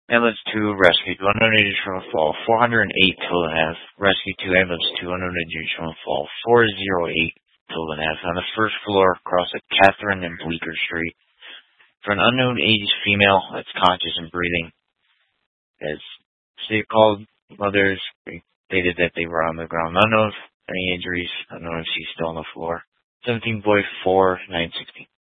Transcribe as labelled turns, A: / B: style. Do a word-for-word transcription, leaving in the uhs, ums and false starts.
A: Ambulance two rescued one hundred injured from a fall, four hundred eight total and a half. Rescue two, ambulance two, one hundred injured from a fall, four oh eight total and a half. On the first floor across a Catherine and Bleecker Street. For an unknown age female that's conscious and breathing. As they called mothers, they stated that they were on the ground. Unknown if any injuries. Unknown if she's still on the floor. seventeen boy four nine sixteen.